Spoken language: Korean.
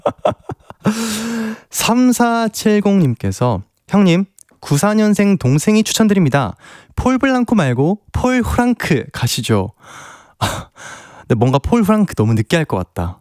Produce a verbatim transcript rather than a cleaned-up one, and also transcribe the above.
삼사칠공님께서 형님 구사년생 동생이 추천드립니다. 폴 블랑코 말고 폴 후랑크 가시죠. 근데 뭔가 폴 후랑크 너무 느끼할 것 같다.